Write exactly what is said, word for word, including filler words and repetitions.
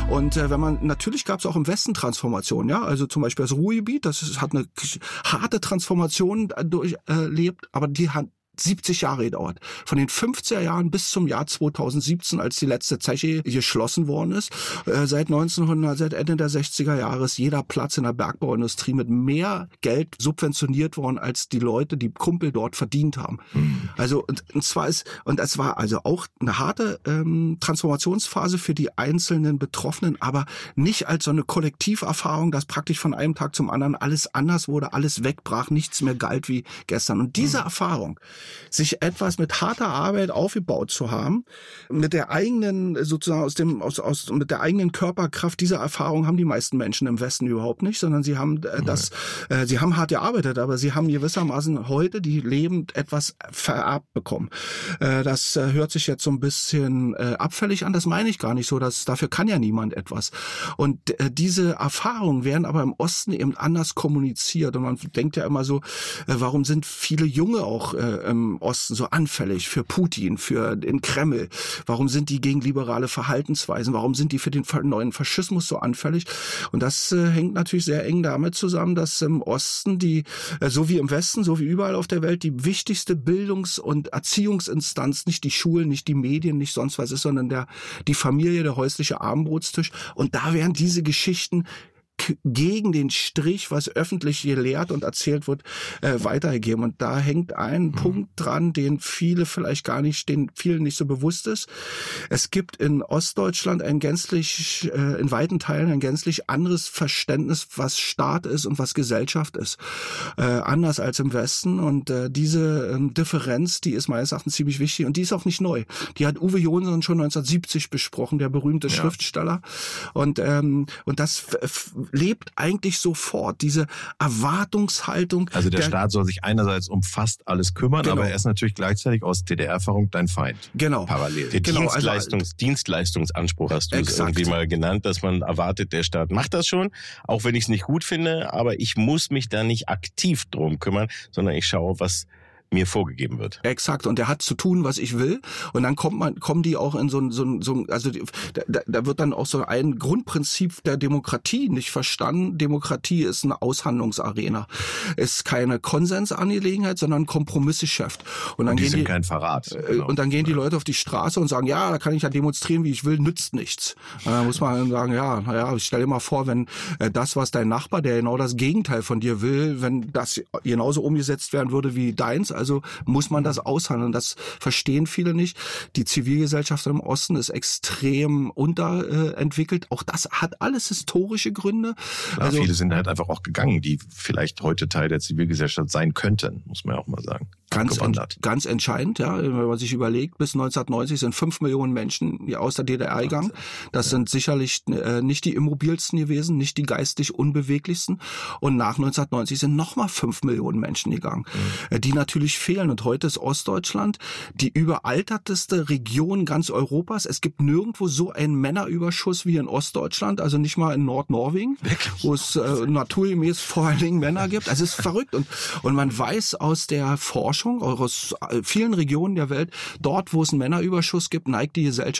Und äh, wenn man natürlich gab es auch im Westen Transformationen, ja, also zum Beispiel das Ruhrgebiet, das ist, hat eine harte Transformation durchlebt, äh, aber die hat siebzig Jahre gedauert. Von den fünfziger Jahren bis zum Jahr zweitausendsiebzehn, als die letzte Zeche geschlossen worden ist. Äh, seit neunzehnhundert, seit Ende der sechziger Jahre ist jeder Platz in der Bergbauindustrie mit mehr Geld subventioniert worden, als die Leute, die Kumpel dort verdient haben. Mhm. Also, und, und zwar ist, und es war also auch eine harte ähm, Transformationsphase für die einzelnen Betroffenen, aber nicht als so eine Kollektiverfahrung, dass praktisch von einem Tag zum anderen alles anders wurde, alles wegbrach, nichts mehr galt wie gestern. Und diese mhm. Erfahrung, sich etwas mit harter Arbeit aufgebaut zu haben, mit der eigenen, sozusagen aus dem, aus, aus, mit der eigenen Körperkraft, diese Erfahrung haben die meisten Menschen im Westen überhaupt nicht, sondern sie haben äh, das, äh, sie haben hart gearbeitet, aber sie haben gewissermaßen heute, die lebend etwas vererbt bekommen. Äh, das äh, hört sich jetzt so ein bisschen äh, abfällig an, das meine ich gar nicht so, dass, dafür kann ja niemand etwas. Und äh, diese Erfahrungen werden aber im Osten eben anders kommuniziert und man denkt ja immer so, äh, warum sind viele Junge auch äh, im Osten so anfällig für Putin, für den Kreml? Warum sind die gegen liberale Verhaltensweisen? Warum sind die für den neuen Faschismus so anfällig? Und das äh, hängt natürlich sehr eng damit zusammen, dass im Osten die, äh, so wie im Westen, so wie überall auf der Welt, die wichtigste Bildungs- und Erziehungsinstanz nicht die Schulen, nicht die Medien, nicht sonst was ist, sondern der, die Familie, der häusliche Abendbrotstisch. Und da werden diese Geschichten gegen den Strich, was öffentlich gelehrt und erzählt wird, äh, weitergegeben. Und da hängt ein mhm. Punkt dran, den viele vielleicht gar nicht, den vielen nicht so bewusst ist. Es gibt in Ostdeutschland ein gänzlich, äh, in weiten Teilen ein gänzlich anderes Verständnis, was Staat ist und was Gesellschaft ist. Äh, anders als im Westen. Und äh, diese ähm, Differenz, die ist meines Erachtens ziemlich wichtig und die ist auch nicht neu. Die hat Uwe Jonsson schon neunzehnhundertsiebzig besprochen, der berühmte ja. Schriftsteller. Und, ähm, und das f- lebt eigentlich sofort, diese Erwartungshaltung. Also der, der Staat soll sich einerseits um fast alles kümmern, genau. aber er ist natürlich gleichzeitig aus D D R-Erfahrung dein Feind. Genau. Parallel. Der genau, Dienstleistungs, also, Dienstleistungsanspruch hast du es irgendwie mal genannt, dass man erwartet, der Staat macht das schon, auch wenn ich es nicht gut finde, aber ich muss mich da nicht aktiv drum kümmern, sondern ich schaue, was mir vorgegeben wird. Exakt. Und der hat zu tun, was ich will. Und dann kommt man, kommen die auch in so ein, so ein, so ein also da, da wird dann auch so ein Grundprinzip der Demokratie nicht verstanden. Demokratie ist eine Aushandlungsarena. Ist keine Konsensangelegenheit, sondern ein Kompromissgeschäft. Und dann und die gehen sind die, kein Verrat. Genau. Und dann gehen die Leute auf die Straße und sagen, ja, da kann ich ja demonstrieren, wie ich will, nützt nichts. Und dann muss man sagen, ja, naja, stell dir mal vor, wenn äh, das, was dein Nachbar, der genau das Gegenteil von dir will, wenn das genauso umgesetzt werden würde wie deins, also muss man das aushandeln. Das verstehen viele nicht. Die Zivilgesellschaft im Osten ist extrem unterentwickelt. Auch das hat alles historische Gründe. Klar, also viele sind halt einfach auch gegangen, die vielleicht heute Teil der Zivilgesellschaft sein könnten, muss man ja auch mal sagen. Ganz, ent, ganz entscheidend, ja, wenn man sich überlegt, bis neunzehnhundertneunzig sind fünf Millionen Menschen aus der D D R gegangen. Das ja. sind sicherlich äh, nicht die immobilsten gewesen, nicht die geistig unbeweglichsten. Und nach neunzehnhundertneunzig sind nochmal fünf Millionen Menschen gegangen, mhm. die natürlich fehlen. Und heute ist Ostdeutschland die überalterteste Region ganz Europas. Es gibt nirgendwo so einen Männerüberschuss wie in Ostdeutschland, also nicht mal in Nordnorwegen, Wirklich? wo es äh, naturgemäß vor allen Dingen Männer gibt. Also es ist verrückt. Und, und man weiß aus der Forschung, aus vielen Regionen der Welt, dort, wo es einen Männerüberschuss gibt, neigt die Gesellschaft